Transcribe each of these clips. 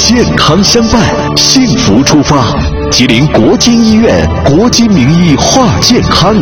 健康相伴，幸福出发。吉林国金医院国金名医话健康。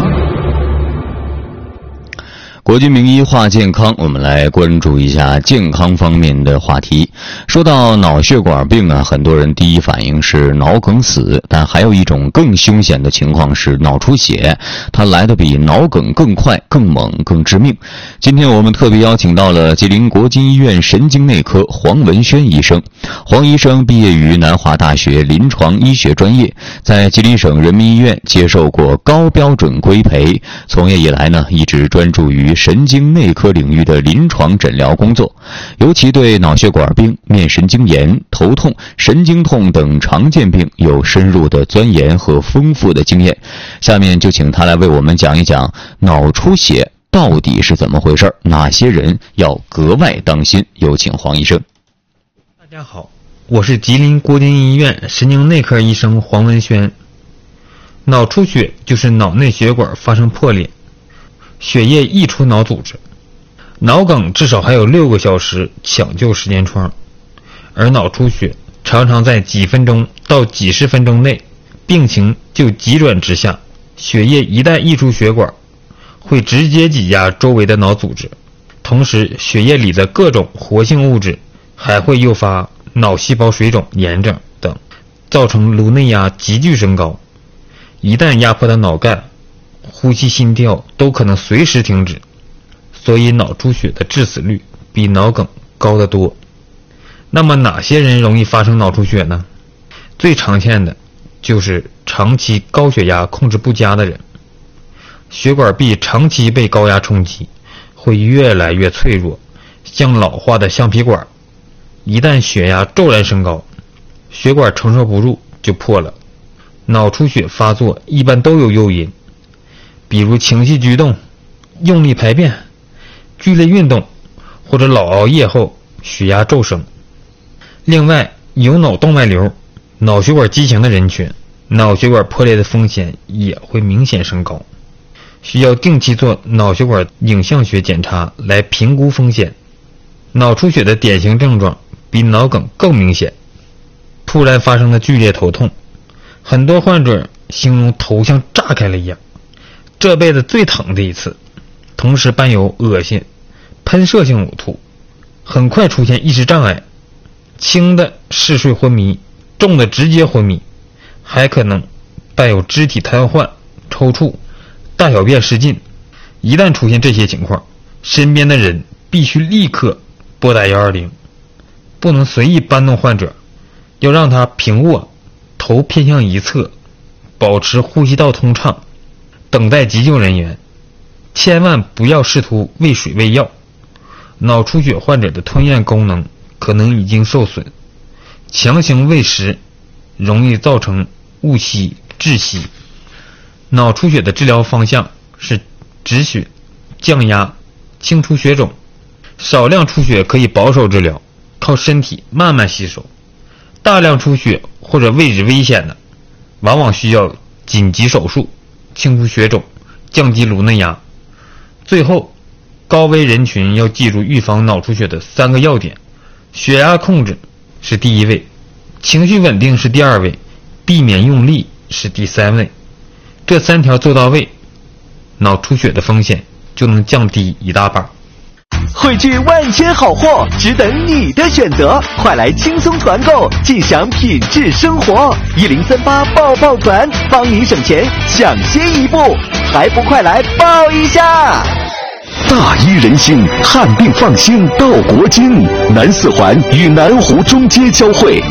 国金名医话健康，我们来关注一下健康方面的话题。说到脑血管病啊，很多人第一反应是脑梗死，但还有一种更凶险的情况是脑出血，它来得比脑梗更快、更猛、更致命。今天我们特别邀请到了吉林国金医院神经内科黄文轩医生。黄医生毕业于南华大学临床医学专业，在吉林省人民医院接受过高标准规培，从业以来呢，一直专注于神经内科领域的临床诊疗工作，尤其对脑血管病、面神经炎、头痛、神经痛等常见病有深入的钻研和丰富的经验。下面就请他来为我们讲一讲脑出血到底是怎么回事，哪些人要格外当心。有请黄医生。 大家好，我是吉林国金医院神经内科医生黄文轩。脑出血就是脑内血管发生破裂，血液溢出脑组织，脑梗至少还有6个小时抢救时间窗，而脑出血常常在几分钟到几十分钟内，病情就急转直下。血液一旦溢出血管，会直接挤压周围的脑组织，同时血液里的各种活性物质还会诱发脑细胞水肿、炎症等，造成颅内压急剧升高。一旦压迫到脑干，呼吸心跳都可能随时停止，所以脑出血的致死率比脑梗高得多。那么哪些人容易发生脑出血呢？最常见的就是长期高血压控制不佳的人，血管壁长期被高压冲击，会越来越脆弱，像老化的橡皮管，一旦血压骤然升高，血管承受不住就破了。脑出血发作一般都有诱因，比如情绪激动、用力排便、剧烈运动或者老熬夜后血压骤升。另外，有脑动脉瘤、脑血管畸形的人群，脑血管破裂的风险也会明显升高，需要定期做脑血管影像学检查来评估风险。脑出血的典型症状比脑梗更明显，突然发生的剧烈头痛，很多患者形容头像炸开了一样，这辈子最疼的一次，同时伴有恶心、喷射性呕吐，很快出现意识障碍，轻的嗜睡昏迷，重的直接昏迷，还可能带有肢体瘫痪、抽搐、大小便失禁。一旦出现这些情况，身边的人必须立刻拨打120，不能随意搬动患者，要让他平卧，头偏向一侧，保持呼吸道通畅，等待急救人员。千万不要试图喂水喂药，脑出血患者的吞咽功能可能已经受损，强行喂食容易造成误吸、窒息。脑出血的治疗方向是止血、降压、清除血肿。少量出血可以保守治疗，靠身体慢慢吸收。大量出血或者位置危险的，往往需要紧急手术，清除血肿，降低颅内压。最后，高危人群要记住预防脑出血的3个要点：血压控制是第1位，情绪稳定是第2位，避免用力是第3位。这3条做到位，脑出血的风险就能降低一大半。 汇聚万千好货，只等你的选择，快来轻松团购，尽享品质生活。1038抱抱团，帮你省钱，抢先一步，还不快来抱一下！大医人心，看病放心到国金。南4环与南湖中街交汇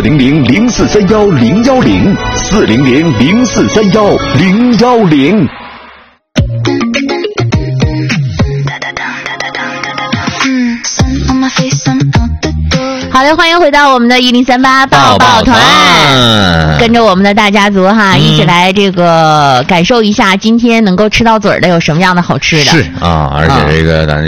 ，400-0431-010，400-0431-010。 好的，欢迎回到我们的1038抱抱团，跟着我们的大家族哈，一起来这个感受一下今天能够吃到嘴的有什么样的好吃的。 是啊，而且这个咱